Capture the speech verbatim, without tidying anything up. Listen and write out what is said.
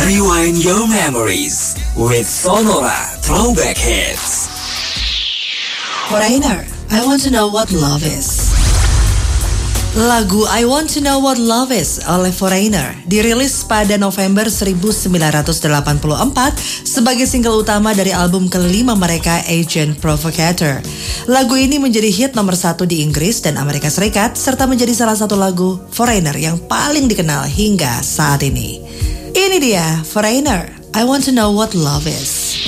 Rewind your memories with Sonora Throwback Hits. Foreigner, I Want to Know What Love Is. Lagu I Want to Know What Love Is oleh Foreigner dirilis pada November seribu sembilan ratus delapan puluh empat sebagai single utama dari album kelima mereka, Agent Provocateur. Lagu ini menjadi hit nomor satu di Inggris dan Amerika Serikat serta menjadi salah satu lagu Foreigner yang paling dikenal hingga saat ini. Ini dia Foreigner, I Want to Know What Love Is.